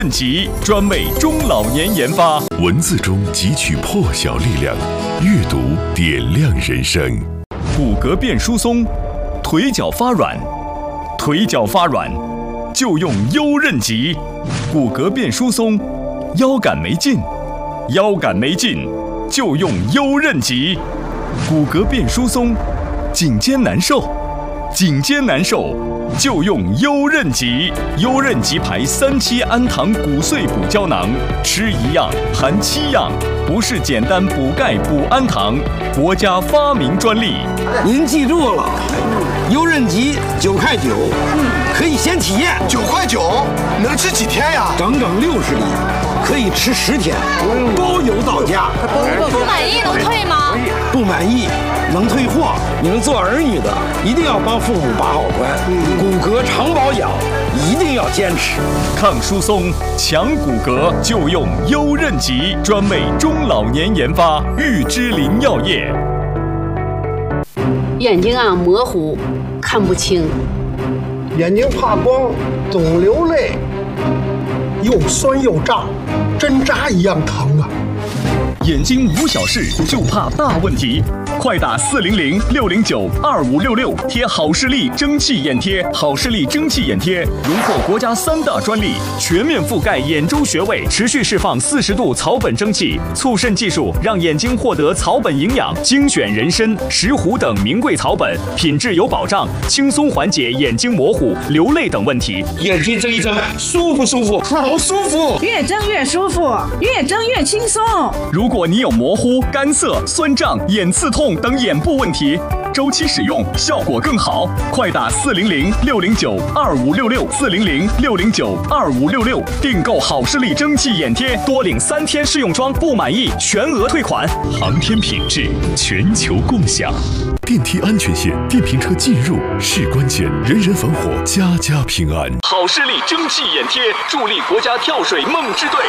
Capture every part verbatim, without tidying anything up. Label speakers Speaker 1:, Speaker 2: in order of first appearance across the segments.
Speaker 1: 集专为中老年研发，
Speaker 2: 文字中汲取破晓力量，阅读点亮人生。
Speaker 1: 骨骼变疏松，腿脚发软，腿脚发软就用优韧极。骨骼变疏松，腰杆没劲，腰杆没劲就用优韧极。骨骼变疏松，颈肩难受，颈肩难受就用优韧极。优韧极牌三七氨糖骨碎补胶囊，吃一样含七样，不是简单补钙补氨糖，国家发明专利。
Speaker 3: 您记住了，优韧极九块九，可以先体验。
Speaker 4: 九块九能吃几天呀？
Speaker 3: 整整六十粒，可以吃十天，包邮到家。
Speaker 5: 不满意能退吗？
Speaker 3: 不满意能退货。你们做儿女的一定要帮父母把好关，骨骼常保养一定要坚持。
Speaker 1: 抗疏松、强骨骼就用优韧极，专为中老年研发，玉芝林药业。
Speaker 6: 眼睛啊模糊，看不清，
Speaker 7: 眼睛怕光，总流泪，又酸又胀，针扎一样疼啊！
Speaker 1: 眼睛无小事，就怕大问题。快打四零零六零九二五六六，贴好视力蒸汽眼贴。好视力蒸汽眼贴荣获国家三大专利，全面覆盖眼周穴位，持续释放四十度草本蒸汽，促渗技术让眼睛获得草本营养，精选人参、石斛等名贵草本，品质有保障，轻松缓解眼睛模糊、流泪等问题。
Speaker 3: 眼睛睁一睁，舒服舒服，好舒服，
Speaker 8: 越睁越舒服，越睁越轻松。
Speaker 1: 如果你有模糊、干涩、酸胀、眼刺痛等眼部问题，周期使用效果更好。快打四零零六零九二五六六，四零零六零九二五六六，订购好视力蒸汽眼贴，多领三天试用装，不满意全额退款。
Speaker 2: 航天品质，全球共享。电梯安全线，电瓶车进入是关键，人人防火，家家平安。
Speaker 1: 好视力蒸汽眼贴，助力国家跳水梦之队。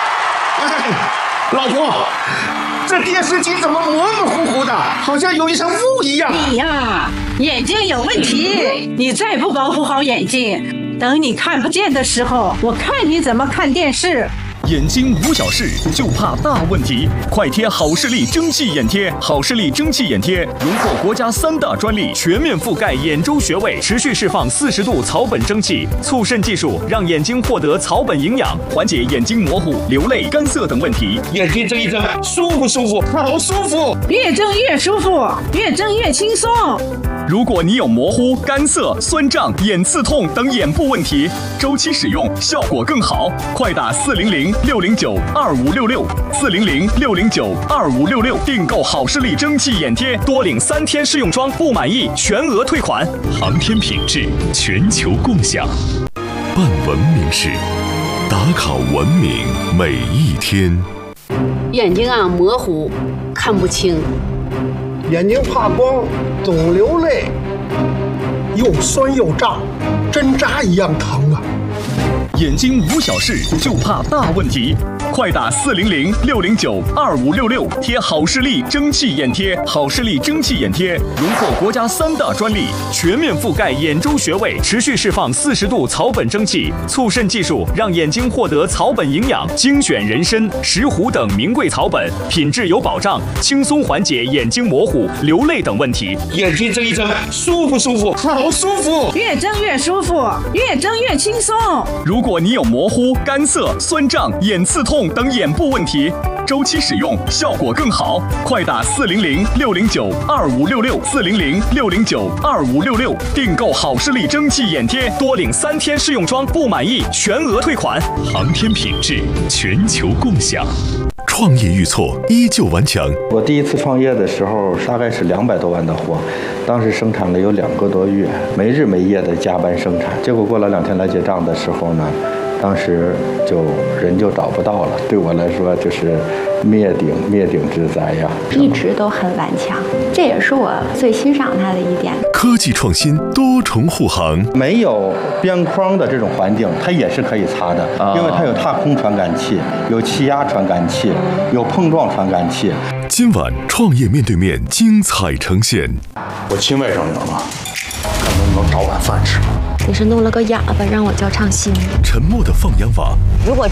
Speaker 4: 老婆，这电视机怎么模模糊糊的，好像有一层雾一样？
Speaker 8: 你呀，眼睛有问题，你再不保护好眼睛，等你看不见的时候，我看你怎么看电视。
Speaker 1: 眼睛无小事，就怕大问题。快贴好视力蒸汽眼贴。好视力蒸汽眼贴荣获国家三大专利，全面覆盖眼周穴位，持续释放四十度草本蒸汽，促渗技术让眼睛获得草本营养，缓解眼睛模糊、流泪、干涩等问题。
Speaker 3: 眼睛睁一睁，舒服舒服，好舒服，
Speaker 8: 越睁越舒服，越睁越轻松。
Speaker 1: 如果你有模糊、干涩、酸胀、眼刺痛等眼部问题，周期使用效果更好。快打四零零六零九二五六六，四零零六零九二五六六，订购好视力蒸汽眼贴，多领三天试用装，不满意全额退款。
Speaker 2: 航天品质，全球共享。办文明事，打卡文明每一天。
Speaker 6: 眼睛啊模糊，看不清，
Speaker 7: 眼睛怕光，总流泪，又酸又胀，针扎一样疼啊！
Speaker 1: 眼睛无小事，就怕大问题。快打四零零六零九二五六六，贴好视力蒸汽眼贴。好视力蒸汽眼贴荣获国家三大专利，全面覆盖眼周穴位，持续释放四十度草本蒸汽，促渗技术让眼睛获得草本营养，精选人参、石斛等名贵草本，品质有保障，轻松缓解眼睛模糊、流泪等问题。
Speaker 3: 眼睛睁一睁，舒服舒服，好舒服，
Speaker 8: 越睁越舒服，越睁越轻松。
Speaker 1: 如果你有模糊、干涩、酸胀、眼刺痛等眼部问题，周期使用效果更好。快打四零零六零九二五六六，四零零六零九二五六六，订购好视力蒸汽眼贴，多领三天试用装，不满意全额退款。
Speaker 2: 航天品质，全球共享。创业遇挫，依旧顽强。
Speaker 9: 我第一次创业的时候，大概是两百多万的货，当时生产了有两个多月，没日没夜的加班生产。结果过了两天来结账的时候呢，当时就人就找不到了。对我来说，就是灭顶灭顶之灾呀！
Speaker 10: 一直都很顽强，这也是我最欣赏他的一点。
Speaker 2: 科技创新，多重护航，
Speaker 9: 没有边框的这种环境，它也是可以擦的，因为它有踏空传感器，有气压传感器，有碰撞传感器。
Speaker 2: 今晚创业面对面精彩呈现。
Speaker 4: 我亲外甥女儿嘛，看能不能找碗饭吃。
Speaker 10: 你是弄了个哑巴让我叫唱新。
Speaker 2: 沉默的放羊娃。
Speaker 10: 如果